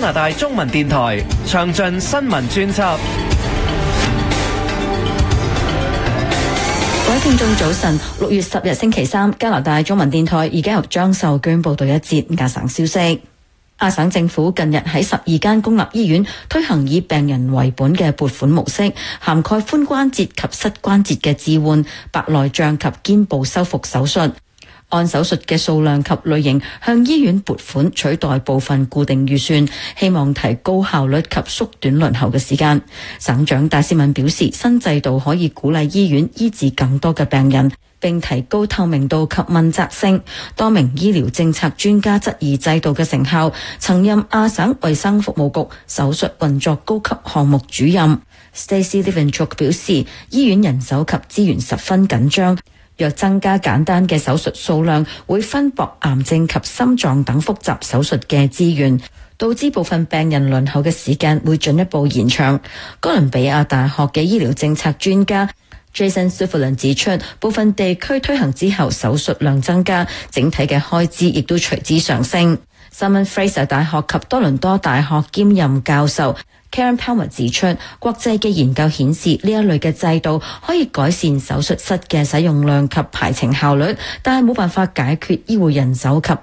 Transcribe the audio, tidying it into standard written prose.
拿大中文電台詳盡新聞專輯。 各位聽眾早晨，6月10日星期三，加拿大中文電台而家由張秀娟報道一節亞省消息。亞省政府近日喺12間公立醫院推行以病人為本嘅撥款模式，涵蓋髖關節及膝關節嘅置換、白內障及肩部修復手術。按手術嘅數量及類型向醫院撥款，取代部分固定預算，希望提高效率及縮短輪候嘅時間。省長戴斯敏表示，新制度可以鼓勵醫院醫治更多嘅病人，並提高透明度及問責性。多名醫療政策專家質疑制度嘅成效。曾任亞省衛生服務局手術運作高級項目主任 Stacey Levenchuk 表示，醫院人手及資源十分緊張。若增加簡單嘅手術數量，會分薄癌症及心臟等複雜手術嘅資源，導致部分病人輪候嘅時間會進一步延長。哥倫比亞大學嘅醫療政策專家 Jason Sutherland 指出，部分地區推行之後手術量增加，整體嘅開支亦都隨之上升。Simon Fraser 大學及多倫多大學兼任教授Karen Palmer 指出，國際嘅研究顯示呢一類嘅制度可以改善手術室嘅使用量及排程效率，但係冇辦法解決醫護人手及